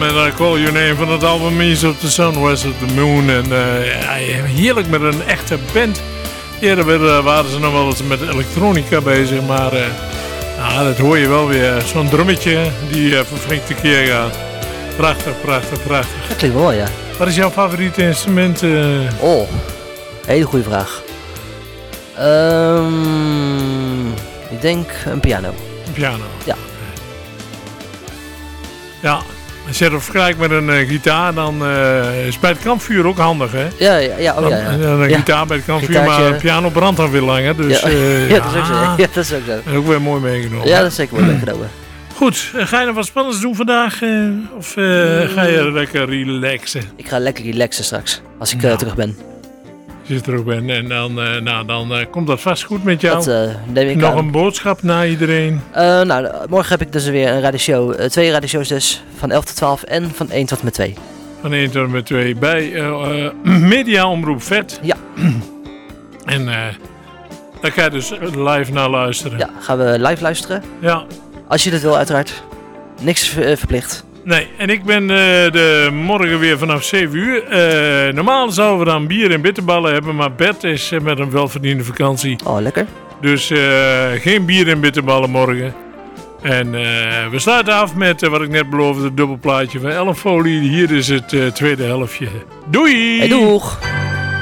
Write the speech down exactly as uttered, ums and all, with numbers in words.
met uh, Call Your Name van het album East of the Sun, West of the Moon. En uh, ja, heerlijk met een echte band. Eerder uh, waren ze nog wel eens met elektronica bezig, maar uh, nou, dat hoor je wel weer. Zo'n drummetje die uh, flink tekeer gaat. Prachtig, prachtig, prachtig. Dat klinkt wel, ja. Wat is jouw favoriete instrument? Uh? Oh, hele goede vraag. Um, ik denk een piano. Een piano? Ja. Ja, als je dat vergelijkt met een uh, gitaar, dan uh, is bij het kampvuur ook handig, hè? Ja, ja, ja. Oh, ja, ja. Dan, een ja. gitaar bij het kampvuur, Gitaartje. Maar een piano brandt dan weer lang, hè? Dus, ja. Uh, ja, dat is ook zo. Ja, dat is ook zo. Dat is ook weer mooi meegenomen. Ja, dat is zeker mooi meegenomen. Goed, uh, ga je nog wat spannends doen vandaag? Uh, of uh, ga je lekker relaxen? Ik ga lekker relaxen straks, als ik nou. uh, terug ben. Als je terug bent en dan, uh, nou, dan uh, komt dat vast goed met jou. Dat uh, neem ik nog aan. een boodschap naar iedereen? Uh, nou, morgen heb ik dus weer een radioshow. Uh, twee radioshows dus, van elf tot twaalf en van één tot en met twee. Van één tot en met twee bij uh, uh, Media Omroep Vet. Ja. En uh, daar ga je dus live naar luisteren. Ja, gaan we live luisteren. Ja. Als je dat wil, uiteraard. Niks uh, verplicht. Nee, en ik ben uh, de morgen weer vanaf zeven uur. Uh, normaal zouden we dan bier en bitterballen hebben, maar Bert is uh, met een welverdiende vakantie. Oh, lekker. Dus uh, geen bier en bitterballen morgen. En uh, we sluiten af met uh, wat ik net beloofde, het dubbelplaatje van Ellen Foley. Hier is het uh, tweede helftje. Doei! Hey, doeg!